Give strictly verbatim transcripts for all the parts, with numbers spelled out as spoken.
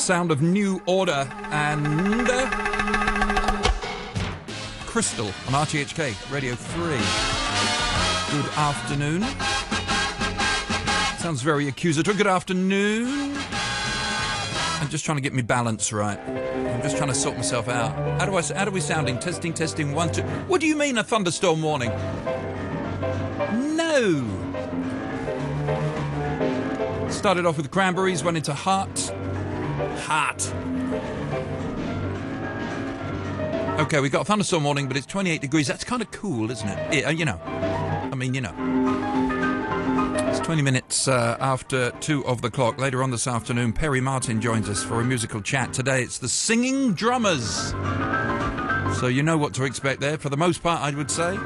sound of New Order and uh, Crystal on R T H K Radio three. Good afternoon. Sounds very accusatory. Good afternoon. I'm just trying to get me balance right. I'm just trying to sort myself out. How do I? How are we sounding? Testing, testing. One, two. What do you mean a thunderstorm warning? No. Started off with Cranberries, went into Heart. Heart. Okay, we got a thunderstorm warning, but it's twenty-eight degrees. That's kind of cool, isn't it? Yeah, you know. I mean, you know. It's twenty minutes uh, after two of the clock. Later on this afternoon, Perry Martin joins us for a musical chat. Today, it's the Singing Drummers. So you know what to expect there, for the most part, I would say.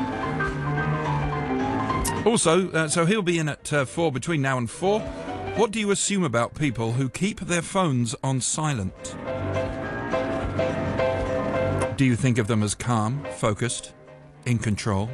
Also, uh, so he'll be in at uh, four, between now and four. What do you assume about people who keep their phones on silent? Do you think of them as calm, focused, in control?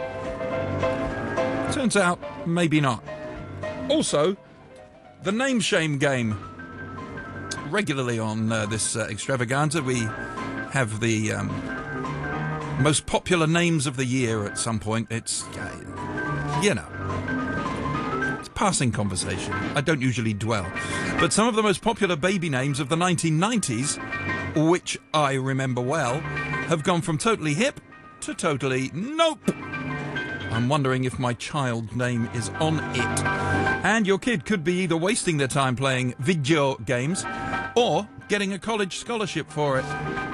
Turns out, maybe not. Also, the name shame game. Regularly on uh, this uh, extravaganza, we have the um, most popular names of the year at some point. It's, uh, you know, it's passing conversation. I don't usually dwell. But some of the most popular baby names of the nineteen nineties, which I remember well, have gone from totally hip to totally nope. I'm wondering if my child's name is on it. And your kid could be either wasting their time playing video games or getting a college scholarship for it.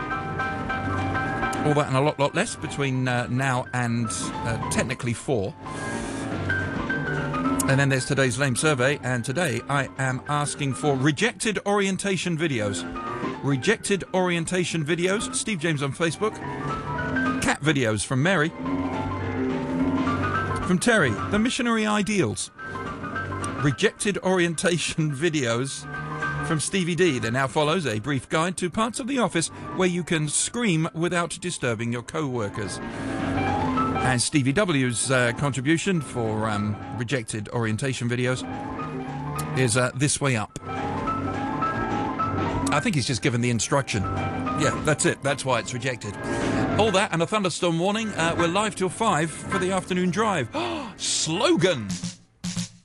All that and a lot, lot less between uh, now and uh, technically four. And then there's today's lame survey, and today I am asking for rejected orientation videos. Rejected orientation videos. Steve James on Facebook. Cat videos from Mary. From Terry, the missionary ideals. Rejected orientation videos from Stevie D. There now follows a brief guide to parts of the office where you can scream without disturbing your co-workers. And Stevie W's uh, contribution for um, rejected orientation videos is uh, This Way Up. I think he's just given the instruction. Yeah, that's it. That's why it's rejected. All that and a thunderstorm warning. Uh, we're live till five for the afternoon drive. Slogan!